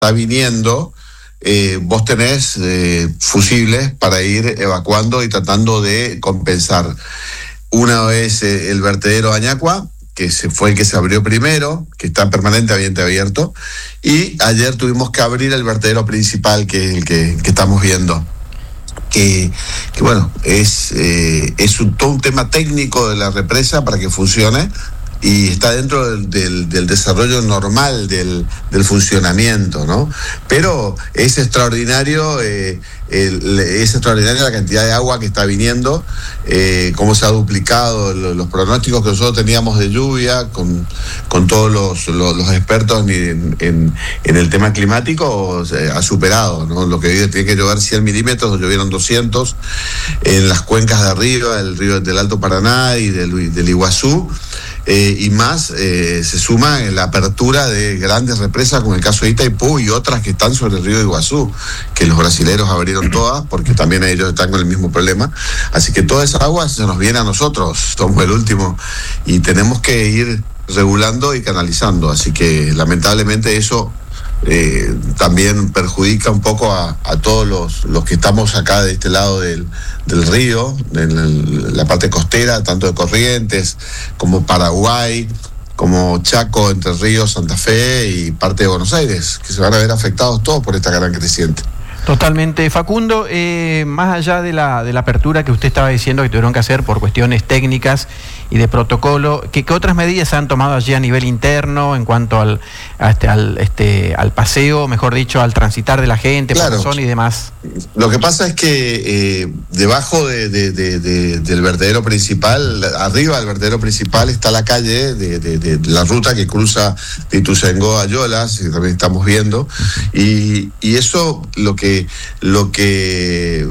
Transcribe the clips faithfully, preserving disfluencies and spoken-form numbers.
está viniendo, eh, vos tenés eh, fusibles para ir evacuando y tratando de compensar. Una vez eh, el vertedero Añacua, que se fue el que se abrió primero, que está permanentemente abierto, y ayer tuvimos que abrir el vertedero principal, que es el que, que estamos viendo. Que, que bueno, es, eh, es un, todo un tema técnico de la represa para que funcione, y está dentro del, del, del desarrollo normal del, del funcionamiento, ¿no? Pero es extraordinario, eh, el, es extraordinaria la cantidad de agua que está viniendo, eh, cómo se ha duplicado los, los pronósticos que nosotros teníamos de lluvia, con, con todos los, los, los expertos en, en, en el tema climático, o sea, ha superado, ¿no? Lo que tiene que llover cien milímetros, llovieron doscientos en las cuencas de arriba, el río del Alto Paraná y del, del Iguazú. Eh, y más eh, se suma en la apertura de grandes represas, como el caso de Itaipú y otras que están sobre el río Iguazú, que los brasileros abrieron todas porque también ellos están con el mismo problema. Así que toda esa agua se nos viene a nosotros, somos el último, y tenemos que ir regulando y canalizando. Así que lamentablemente eso Eh, también perjudica un poco a, a todos los, los que estamos acá de este lado del, del río, en la, la parte costera, tanto de Corrientes como Paraguay, como Chaco, Entre Ríos, Santa Fe y parte de Buenos Aires, que se van a ver afectados todos por esta gran creciente. Totalmente. Facundo, eh, más allá de la, de la apertura que usted estaba diciendo que tuvieron que hacer por cuestiones técnicas y de protocolo, ¿qué, qué otras medidas se han tomado allí a nivel interno en cuanto al, a este, al, este, al paseo, mejor dicho, al transitar de la gente, claro, por zona y demás? Lo que pasa es que eh, debajo de, de, de, de, del vertedero principal, arriba del vertedero principal está la calle de, de, de, de la ruta que cruza de Ituzaingó a Yolas, que también estamos viendo, y, y eso lo que lo que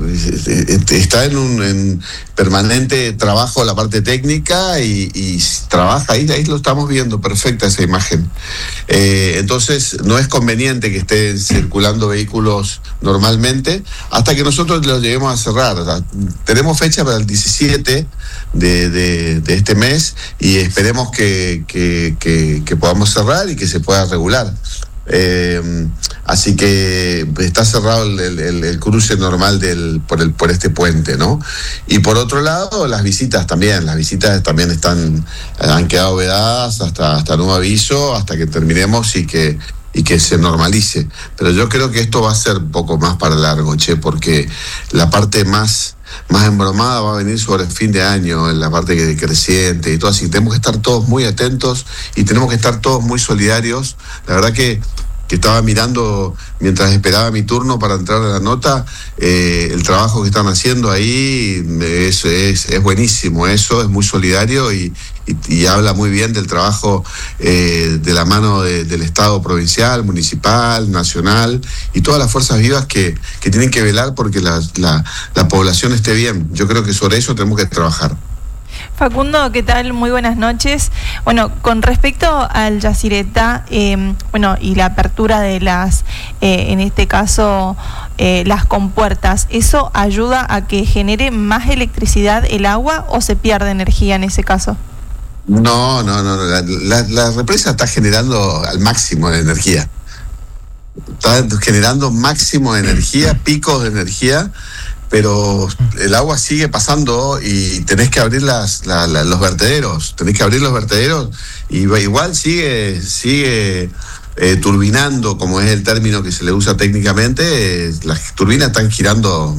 está en un en permanente trabajo la parte técnica y, y trabaja ahí, ahí lo estamos viendo, perfecta esa imagen. Eh, entonces no es conveniente que estén circulando vehículos normalmente hasta que nosotros los lleguemos a cerrar. O sea, tenemos fecha para el diecisiete de, de, de este mes y esperemos que, que, que, que podamos cerrar y que se pueda regular. Eh, así que está cerrado el, el, el cruce normal del por el por este puente, ¿no? Y por otro lado, las visitas también, las visitas también están han quedado vedadas hasta hasta nuevo aviso, hasta que terminemos y que y que se normalice. Pero yo creo que esto va a ser un poco más para largo, che, porque la parte más más embromada va a venir sobre el fin de año, en la parte que creciente y todo así. Tenemos que estar todos muy atentos y tenemos que estar todos muy solidarios. La verdad que, que estaba mirando mientras esperaba mi turno para entrar a la nota, eh, el trabajo que están haciendo ahí es, es, es buenísimo, eso es muy solidario y, y, y habla muy bien del trabajo eh, de la mano de, del Estado provincial, municipal, nacional y todas las fuerzas vivas que, que tienen que velar porque la, la, la población esté bien. Yo creo que sobre eso tenemos que trabajar. Facundo, ¿qué tal? Muy buenas noches. Bueno, con respecto al Yacyretá, eh, bueno, y la apertura de las, eh, en este caso, eh, las compuertas, ¿eso ayuda a que genere más electricidad el agua o se pierde energía en ese caso? No, no, no, la, la, la represa está generando al máximo de energía. Está generando máximo de energía, picos de energía, pero el agua sigue pasando y tenés que abrir las, la, la, los vertederos, tenés que abrir los vertederos y igual sigue, sigue eh, turbinando, como es el término que se le usa técnicamente, eh, las turbinas están girando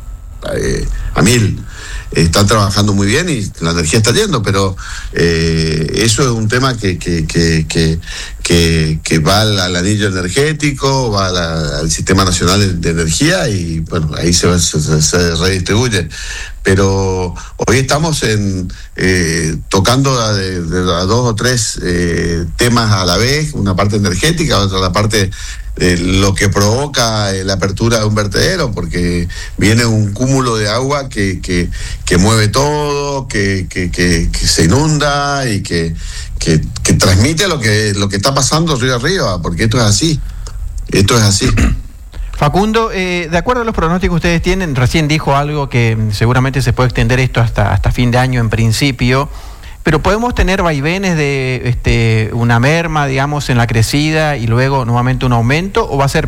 eh, a mil. Están trabajando muy bien y la energía está yendo, pero eh, eso es un tema que que que que, que, que va al, al anillo energético, va a la, al Sistema Nacional de, de Energía y bueno, ahí se, se, se redistribuye. Pero hoy estamos en eh, tocando a, de, de a dos o tres eh, temas a la vez, una parte energética, otra la parte de lo que provoca la apertura de un vertedero, porque viene un cúmulo de agua que, que, que mueve todo, que, que, que, que se inunda y que, que, que transmite lo que, lo que está pasando río arriba, porque esto es así, esto es así. Facundo, eh, de acuerdo a los pronósticos que ustedes tienen, recién dijo algo que seguramente se puede extender esto hasta, hasta fin de año en principio, Pero podemos tener vaivenes de este, una merma, digamos, en la crecida y luego nuevamente un aumento, o va a ser